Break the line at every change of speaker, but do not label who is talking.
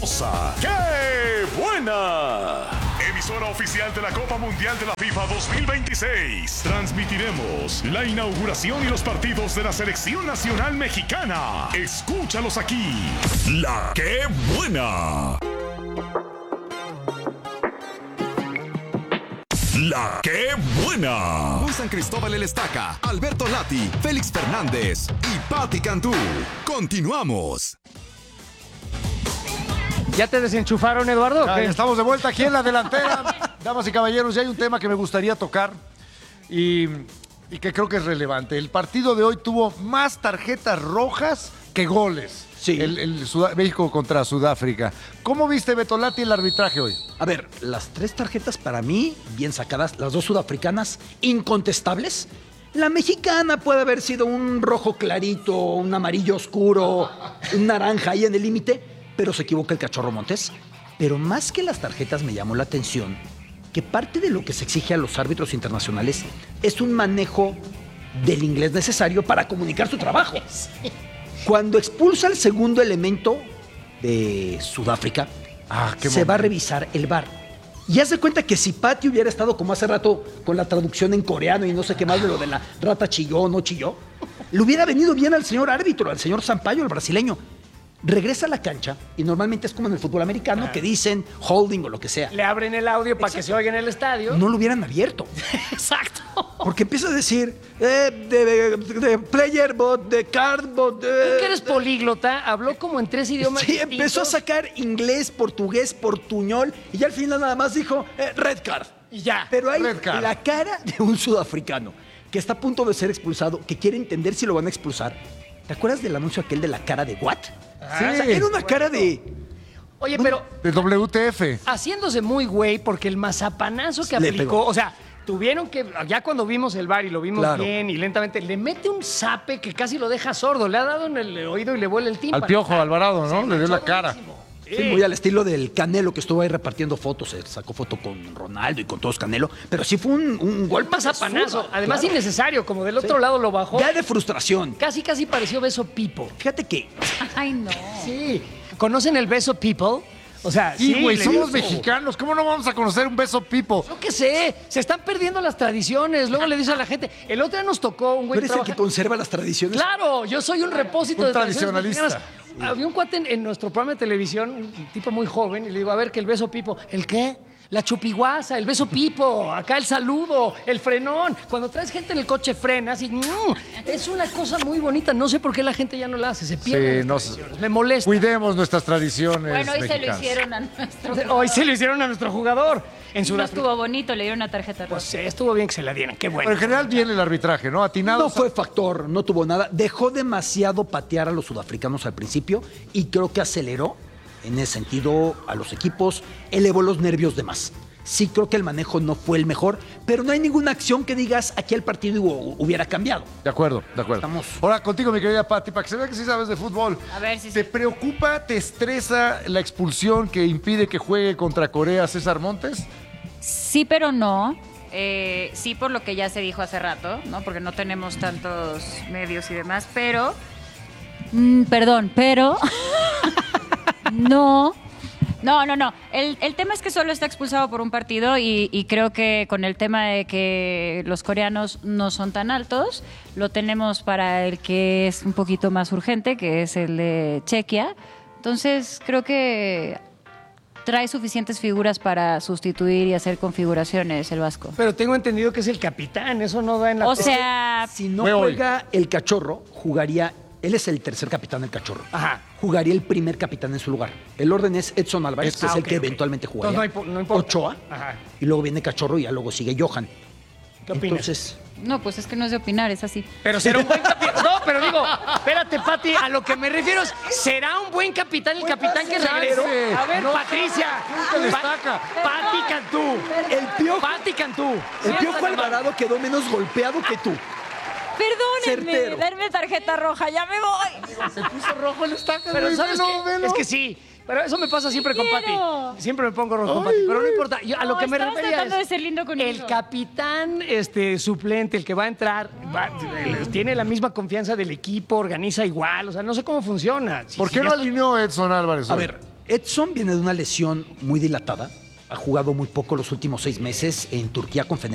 sabrosa, ¡qué buena! Emisora oficial de la Copa Mundial de la FIFA 2026. Transmitiremos la inauguración y los partidos de la Selección Nacional Mexicana. Escúchalos aquí. La ¡qué buena! La ¡qué buena!
Con San Cristóbal El Estaca, Alberto Lati, Félix Fernández y Patti Cantú. Continuamos.
¿Ya te desenchufaron, Eduardo?
Ya estamos de vuelta aquí en la delantera. Damas y caballeros, ya hay un tema que me gustaría tocar y que creo que es relevante. El partido de hoy tuvo más tarjetas rojas que goles.
Sí.
México contra Sudáfrica. ¿Cómo viste, Betolati, el arbitraje hoy?
A ver, las 3 tarjetas para mí, bien sacadas, las 2 sudafricanas, incontestables. La mexicana puede haber sido un rojo clarito, un amarillo oscuro, un naranja ahí en el límite, pero se equivoca el Cachorro Montes. Pero más que las tarjetas me llamó la atención que parte de lo que se exige a los árbitros internacionales es un manejo del inglés necesario para comunicar su trabajo. Cuando expulsa el segundo elemento de Sudáfrica, se va a revisar el VAR. Y haz de cuenta que si Patti hubiera estado como hace rato con la traducción en coreano y no sé qué más de lo de la rata chilló o no chilló, le hubiera venido bien al señor árbitro, al señor Sampaio, el brasileño. Regresa a la cancha y normalmente es como en el fútbol americano que dicen holding o lo que sea.
Le abren el audio para que se oiga en el estadio.
No lo hubieran abierto.
Exacto.
Porque empieza a decir de player bot, de card bot.
Tú que eres políglota, habló como en 3 idiomas
Sí,
distintos.
empezó a sacar inglés, portugués, portuñol y ya al final nada más dijo red card.
Y ya.
Pero hay
Red card.
la cara de un sudafricano que está a punto de ser expulsado, que quiere entender si lo van a expulsar. ¿Te acuerdas del anuncio aquel de la cara de what?
Sí.
O sea, era una cara de...
Oye, pero
De WTF.
haciéndose muy güey porque el mazapanazo que
Le
aplicó,
pegó.
o sea, tuvieron que, ya cuando vimos el VAR y lo vimos
Claro.
bien y lentamente, le mete un zape que casi lo deja sordo, le ha dado en el oído y le vuela el tímpano.
Al Piojo Alvarado, ¿no?
Se
Le dio la
manchó
cara.
durísimo.
Sí, muy al estilo del Canelo que estuvo ahí repartiendo fotos. Se sacó foto con Ronaldo y con todos Canelo. Pero sí fue un golpe.
Mazapanazo,
zurdo,
además
claro.
innecesario, como del otro lado lo bajó.
Ya de frustración.
Casi pareció beso Pipo.
Fíjate que
Ay, no.
Sí. ¿Conocen el beso People? O sea,
Sí, güey,
le
somos
dio-
mexicanos. ¿Cómo no vamos a conocer un beso pipo?
Yo qué sé, se están perdiendo las tradiciones. Luego le dice a la gente, el otro día nos tocó un
tú
güey
eres el que conserva las tradiciones.
Claro, yo soy un repósito
Un
de tradiciones
tradicionalista.
mexicanas. Había un cuate en nuestro programa de televisión, un tipo muy joven, y le digo, a ver, que el beso pipo. ¿El qué? La chupiguaza, el beso pipo, acá el saludo, el frenón. Cuando traes gente en el coche frenas y es una cosa muy bonita. No sé por qué la gente ya no la hace, se pierde.
Sí,
las tradiciones. Me molesta.
Cuidemos nuestras tradiciones.
Bueno, hoy se lo
mexicanas.
hicieron a nuestro.
Hoy se lo hicieron a nuestro jugador en
No
Sudáfrica.
estuvo bonito, le dieron una tarjeta roja.
Pues sí, estuvo bien que se la dieran, qué bueno.
Pero en general bien el arbitraje, ¿no? Atinado.
No fue factor, no tuvo nada. Dejó demasiado patear a los sudafricanos al principio y creo que aceleró en ese sentido a los equipos, elevó los nervios de más. Sí creo que el manejo no fue el mejor, pero no hay ninguna acción que digas aquí el partido hubiera cambiado.
De acuerdo, de acuerdo.
Estamos-
Ahora contigo, mi querida Pati, para que se vea que sí sabes de fútbol.
A ver si
¿Te preocupa, te estresa la expulsión que impide que juegue contra Corea César Montes?
Sí, pero no. Sí, por lo que ya se dijo hace rato, ¿no? Porque no tenemos tantos medios y demás, pero. Perdón, pero. No. No. El tema es que solo está expulsado por un partido y creo que con el tema de que los coreanos no son tan altos, lo tenemos para el que es un poquito más urgente, que es el de Chequia. Entonces, creo que trae suficientes figuras para sustituir y hacer configuraciones el Vasco.
Pero tengo entendido que es el capitán, eso no da en la...
O sea,
Si no
Fue hoy.
juega el Cachorro, jugaría... Él es el tercer capitán del Cachorro.
Ajá.
Jugaría el primer capitán en su lugar. El orden es Edson Álvarez, que es el
ok,
que
ok.
eventualmente jugaría.
Entonces no importa.
Ochoa.
Ajá.
Y luego viene Cachorro y ya luego sigue Johan.
¿Qué opinas?
Entonces,
no, pues es que no es de opinar, es así.
Pero será un buen capitán. No, pero digo, espérate, Pati, a lo que me refiero es, ¿será un buen capitán el capitán que regrese? A ver,
No,
Patricia.
nunca destaca.
Pati Cantú.
el Piojo,
Pati Cantú.
el Piojo Alvarado quedó menos golpeado que tú.
Perdónenme,
Certero.
denme tarjeta roja, ya me voy.
Se puso rojo el estaca.
Pero
güey,
¿sabes
velo,
qué?
velo.
Es que sí. Pero eso me pasa siempre con
Quiero.
Pati. Siempre me pongo rojo con Pati. Pero no importa. Yo, a lo
No,
que me
estabas
refería
tratando
es...
de ser lindo conmigo.
El capitán suplente, el que va a entrar, tiene la misma confianza del equipo, organiza igual. O sea, no sé cómo funciona.
¿Por qué no alineó Edson Álvarez
A
hoy?
ver, Edson viene de una lesión muy dilatada. Ha jugado muy poco los últimos 6 meses en Turquía con Fenerbahce.